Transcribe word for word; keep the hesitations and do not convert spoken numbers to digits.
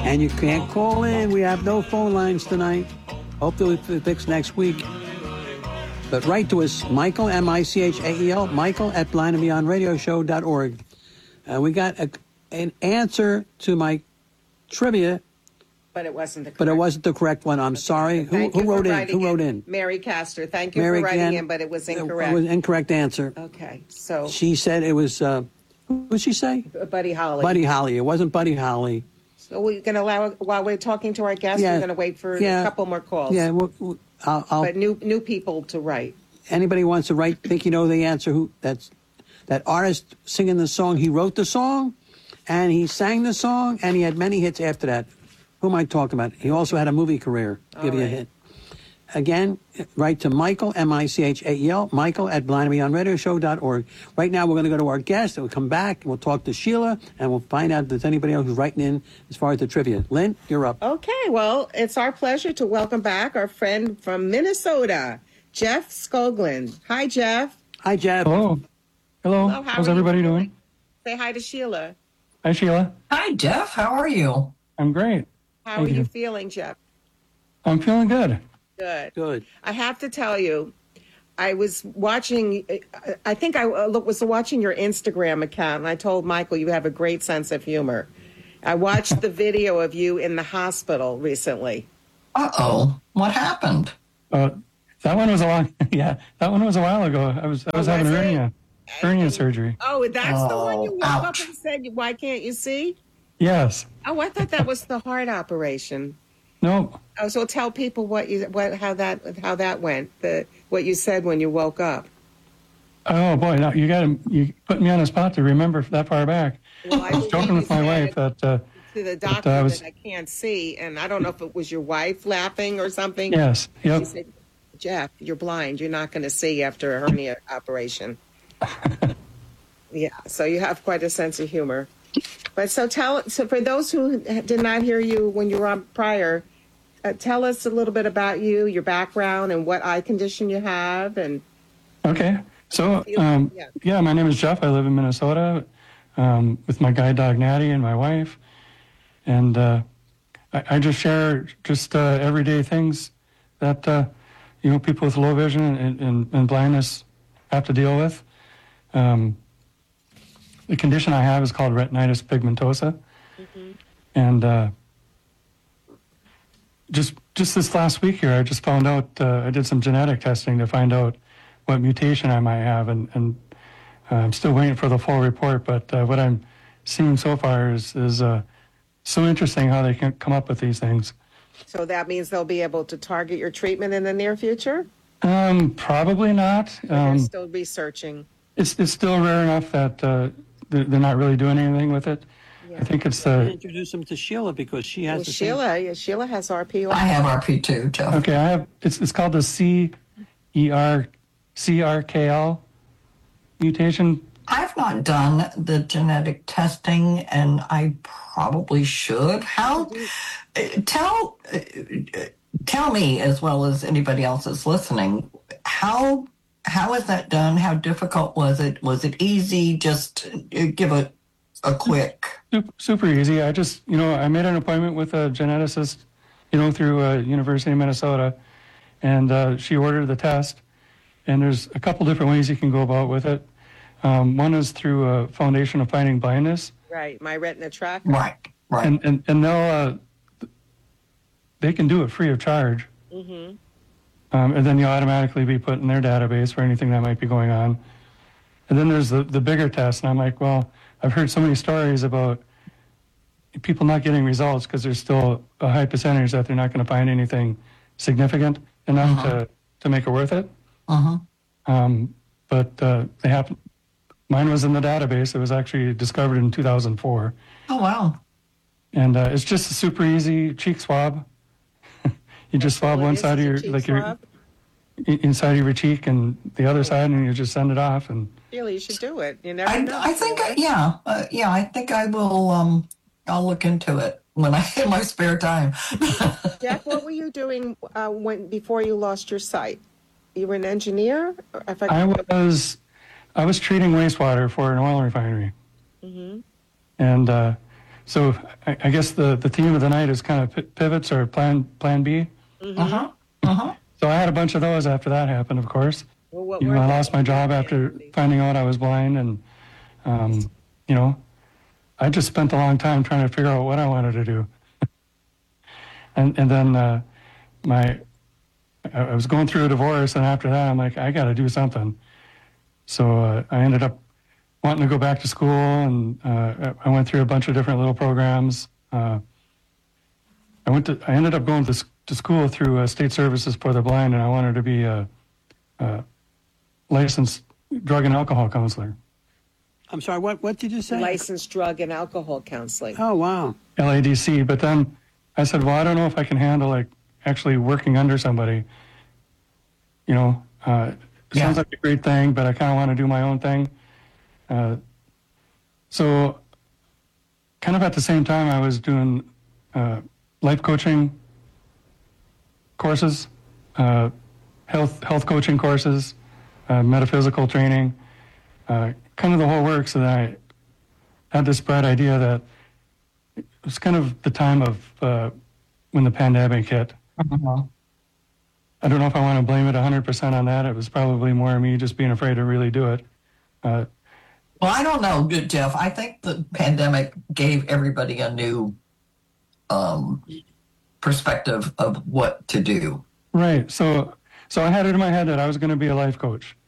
And you can't call in. We have no phone lines tonight. Hope they'll be fixed next week. But write to us, Michael, M I C H A E L, Michael at blind and beyond radio show dot org. Uh, we got a, an answer to my trivia. But it wasn't the correct But it wasn't the correct one. I'm okay. sorry. Who, who wrote in? Who wrote in? Mary Castor. Thank you Mary for writing Can, in, but it was incorrect. It was incorrect answer. Okay, so. She said it was, uh, who did she say? Buddy Holly. Buddy Holly. It wasn't Buddy Holly. So we're going to allow, while we're talking to our guests, Yeah. we're going to wait for Yeah. a couple more calls. Yeah, well, well, I'll, I'll, But new new people to write. anybody wants to write, think you know the answer, who that's that artist singing the song, he wrote the song, and he sang the song, and he had many hits after that. Who am I talking about? He also had a movie career. Give All you a right. hint. Again, write to Michael, M I C H A E L, Michael at blind and beyond radio show dot org. Right now, we're going to go to our guest. We'll come back, we'll talk to Sheila, and we'll find out if there's anybody else who's writing in as far as the trivia. Lynn, you're up. Okay, well, it's our pleasure to welcome back our friend from Minnesota, Jeff Skoglund. Hi, Jeff. Hi, Jeff. Hello. Hello. Hello, how How's are you everybody doing? doing? Say hi to Sheila. Hi, Sheila. Hi, Jeff. How are you? I'm great. How Thank are you you. feeling, Jeff? I'm feeling good. Good. Good. I have to tell you, I was watching, I think I was watching your Instagram account, and I told Michael you have a great sense of humor. I watched the video of you in the hospital recently. Uh-oh. What happened? Uh, that one was a long, yeah, that one was a while ago. I was, I was Oh, having was it? hernia, hernia surgery. Oh, that's the one you woke up ouch. and said, why can't you see? Yes. Oh, I thought that was the heart operation. No. Oh, so tell people what you, what, how that, how that went, the, what you said when you woke up. Oh boy, now you got to, you put me on the spot to remember that far back. Well, I I was joking with my wife that, uh, to the that doctor I was, that I can't see, and I don't know if it was your wife laughing or something. yes, yep. She said, Jeff, you're blind. You're not going to see after a hernia operation. Yeah, so you have quite a sense of humor. But so tell, so for those who did not hear you when you were on prior, uh, tell us a little bit about you, your background, and what eye condition you have. And Okay. So, um, Yeah. yeah, my name is Jeff. I live in Minnesota um, with my guide dog, Natty, and my wife. And uh, I, I just share just uh, everyday things that, uh, you know, people with low vision and, and, and blindness have to deal with. Um, the condition I have is called retinitis pigmentosa. Mm-hmm. And uh, just just this last week here, I just found out, uh, I did some genetic testing to find out what mutation I might have, and, and uh, I'm still waiting for the full report, but uh, what I'm seeing so far is, is uh, so interesting how they can come up with these things. so that means they'll be able to target your treatment in the near future? Um, probably not. They're Um, still researching. it's, it's still rare enough that uh, they're, they're not really doing anything with it. Yeah. I think it's Uh, the, introduce him to Sheila because she has Well, the same- Sheila, yeah, Sheila has R P O. I have R P too, Jeff. okay, I have, it's, it's called the C E R, C R K L mutation. I've not done the genetic testing, and I probably should. How? uh, Tell uh, uh, tell me, as well as anybody else that's listening, how how is that done? How difficult was it? Was it easy? Just uh, give a a quick. Super, super easy. I just, you know, I made an appointment with a geneticist, you know, through uh, University of Minnesota, and uh, she ordered the test. And there's a couple different ways you can go about with it. Um, one is through a Foundation of Fighting Blindness, Right, my retina tracker. Right, right. and and and they'll uh, they can do it free of charge. Mm-hmm. Um, and then you'll automatically be put in their database for anything that might be going on. And then there's the, the bigger test, and I'm like, well, I've heard so many stories about people not getting results because there's still a high percentage that they're not going to find anything significant enough Uh-huh. to, to make it worth it. Uh-huh. Um, but uh, they happen. Mine was in the database. It was actually discovered in two thousand four, Oh, wow. and uh, it's just a super easy cheek swab. You just swab all it one is, side of is a your cheek like swab? your i- inside of your cheek and the other side, and you just send it off. And Really, you should do it. You never I, know. I think, I, yeah, uh, yeah, I think I will, um, I'll look into it when I have my spare time. Jeff, what were you doing uh, when before you lost your sight? You were an engineer? Or if I was I was treating wastewater for an oil refinery, Mhm. and uh, so I, I guess the, the theme of the night is kind of pi- pivots or plan plan B. Mm-hmm. Uh-huh. Uh-huh. So I had a bunch of those after that happened, of course. Well, what You were know, I they? lost my job after finding out I was blind, and um, you know, I just spent a long time trying to figure out what I wanted to do. and and then uh, my I, I was going through a divorce, and after that, I'm like, I got to do something. So uh, I ended up wanting to go back to school, and uh, I went through a bunch of different little programs. Uh, I went to I ended up going to, s- to school through uh, State Services for the Blind, and I wanted to be a, a licensed drug and alcohol counselor. I'm sorry, what, what did you say? Licensed drug and alcohol counseling. Oh, wow. L A D C. But then I said, well, I don't know if I can handle like actually working under somebody. You know, uh, it Yeah. sounds like a great thing, but I kind of want to do my own thing. Uh, so, kind of at the same time, I was doing uh, life coaching courses, uh, health health coaching courses, uh, metaphysical training, uh, kind of the whole works. So that I had this bright idea that it was kind of the time of uh, when the pandemic hit. Uh-huh. I don't know if I want to blame it one hundred percent on that. It was probably more me just being afraid to really do it. Uh, Well, I don't know, good Jeff. I think the pandemic gave everybody a new um, perspective of what to do. right. So, so I had it in my head that I was going to be a life coach.